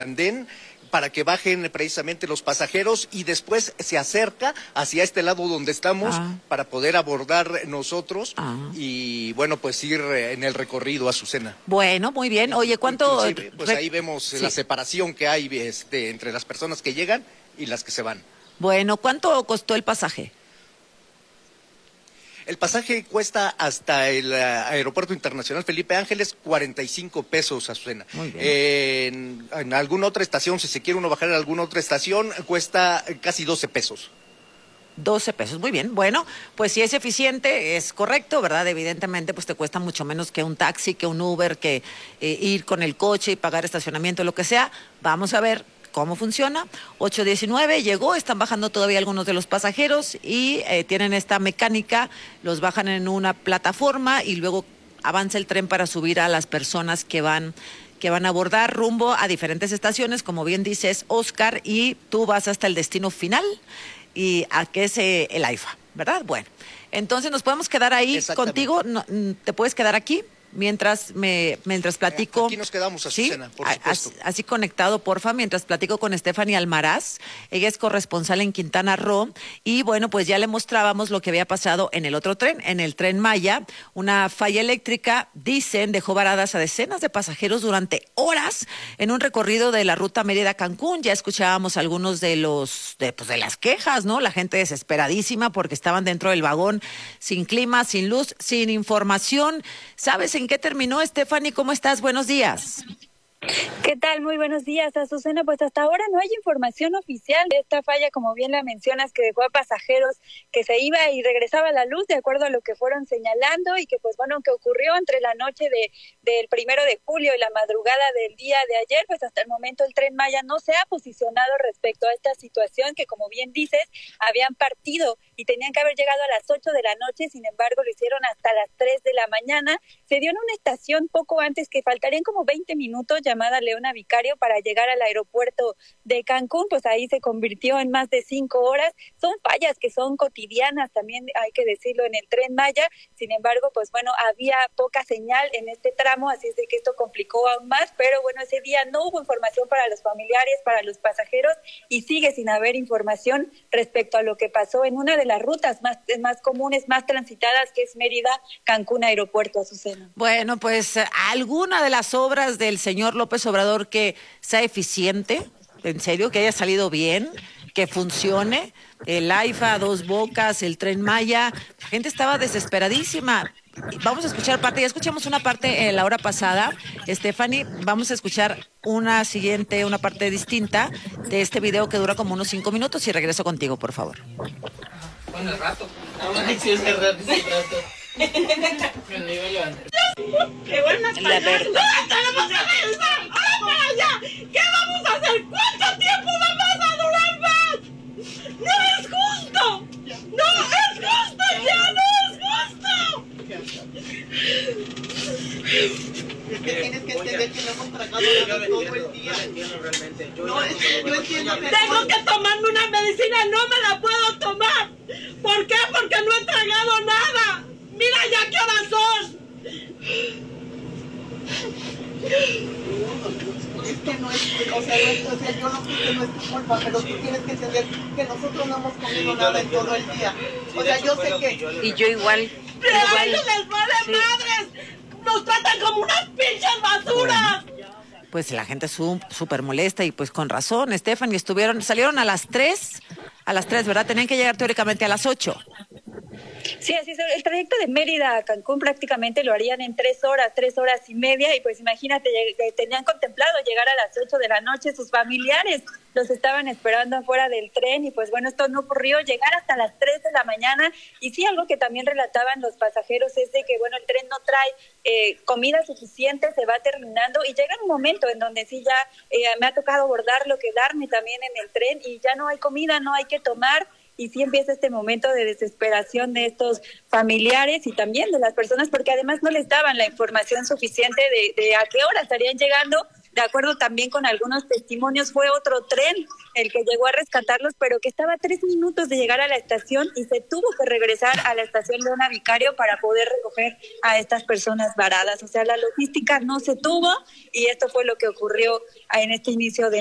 andén para que bajen precisamente los pasajeros y después se acerca hacia este lado donde estamos para poder abordar nosotros y bueno, pues ir en el recorrido a Azucena. Bueno, muy bien. Oye, ¿cuánto? Pues ahí vemos la separación que hay entre las personas que llegan y las que se van. Bueno, ¿cuánto costó el pasaje? El pasaje cuesta hasta el Aeropuerto Internacional Felipe Ángeles 45 pesos, Azucena. Muy bien. En alguna otra estación, si se quiere uno bajar en alguna otra estación, cuesta casi 12 pesos. 12 pesos, muy bien. Bueno, pues si es eficiente, es correcto, ¿verdad? Evidentemente, pues te cuesta mucho menos que un taxi, que un Uber, que ir con el coche y pagar estacionamiento, lo que sea. Vamos a ver cómo funciona. 8:19 llegó, están bajando todavía algunos de los pasajeros y tienen esta mecánica, los bajan en una plataforma y luego avanza el tren para subir a las personas que van a abordar rumbo a diferentes estaciones, como bien dices, Oscar, y tú vas hasta el destino final, y a que es el AIFA, ¿verdad? Bueno, entonces nos podemos quedar ahí contigo, ¿te puedes quedar aquí? Mientras platico. Aquí nos quedamos, Azucena, por supuesto. Así conectado, porfa, mientras platico con Stephanie Almaraz. Ella es corresponsal en Quintana Roo. Y bueno, pues ya le mostrábamos lo que había pasado en el otro tren, en el Tren Maya. Una falla eléctrica, dicen, dejó varadas a decenas de pasajeros durante horas en un recorrido de la ruta Mérida-Cancún. Ya escuchábamos algunos de las quejas, ¿no? La gente desesperadísima porque estaban dentro del vagón sin clima, sin luz, sin información. ¿Sabes en qué terminó, Stephanie? ¿Cómo estás? Buenos días. ¿Qué tal? Muy buenos días, Azucena. Pues hasta ahora no hay información oficial de esta falla, como bien la mencionas, que dejó a pasajeros que se iba y regresaba la luz de acuerdo a lo que fueron señalando y que pues bueno, que ocurrió entre la noche del 1 de julio y la madrugada del día de ayer. Pues hasta el momento el Tren Maya no se ha posicionado respecto a esta situación que, como bien dices, habían partido y tenían que haber llegado a las 8 de la noche, sin embargo lo hicieron hasta las 3 de la mañana. Se dio en una estación poco antes, que faltarían como 20 minutos, llamada Leona Vicario, para llegar al aeropuerto de Cancún. Pues ahí se convirtió en más de 5 horas. Son fallas que son cotidianas, también hay que decirlo, en el Tren Maya. Sin embargo, pues bueno, había poca señal en este tramo, así es de que esto complicó aún más, pero bueno, ese día no hubo información para los familiares, para los pasajeros, y sigue sin haber información respecto a lo que pasó en una de las rutas más comunes, más transitadas, que es Mérida-Cancún Aeropuerto, Azucena. Bueno, pues alguna de las obras del señor López Obrador que sea eficiente, en serio, que haya salido bien, que funcione, el AIFA, Dos Bocas, el Tren Maya, la gente estaba desesperadísima. Vamos a escuchar parte, ya escuchamos una parte la hora pasada, Stephanie, vamos a escuchar una parte distinta de este video que dura como unos 5 minutos y regreso contigo, por favor. Bueno, el rato. Sí, es el rato. ¡Qué buenas palabras! ¡No tenemos que regresar! ¡Ahora para allá! ¿Qué vamos a hacer? ¿Cuánto tiempo vamos a durar más? ¡No es justo! ¡No es justo! ¡Ya no es justo! Es que tienes que entender que no hemos tragado nada todo el día. Yo entiendo que tengo que tomarme una medicina, no me la puedo tomar. ¿Por qué? Porque no he tragado nada. Mira ya qué horas son. Es que no es, o sea, yo no sé que no es tu culpa, pero tú tienes que entender que nosotros no hemos comido nada en todo el día. O sea, yo sé que... Y yo igual. ¡Pero a ellos les vale madres! ¡Nos tratan como unas pinches basuras! Pues la gente es súper molesta y pues con razón, Stephanie, salieron a las 3, ¿verdad? Tenían que llegar teóricamente a las 8. Sí, así es. El trayecto de Mérida a Cancún prácticamente lo harían en 3 horas y media, y pues imagínate, tenían contemplado llegar a las 8 de la noche, sus familiares los estaban esperando afuera del tren, y pues bueno, esto no ocurrió, llegar hasta las 3 de la mañana, y sí, algo que también relataban los pasajeros es de que bueno, el tren no trae comida suficiente, se va terminando, y llega un momento en donde sí ya me ha tocado abordarlo, quedarme también en el tren, y ya no hay comida, no hay que tomar. Y sí empieza este momento de desesperación de estos familiares y también de las personas, porque además no les daban la información suficiente de a qué hora estarían llegando. De acuerdo también con algunos testimonios, fue otro tren el que llegó a rescatarlos, pero que estaba a 3 minutos de llegar a la estación y se tuvo que regresar a la estación Leona Vicario para poder recoger a estas personas varadas. O sea, la logística no se tuvo, y esto fue lo que ocurrió en este inicio de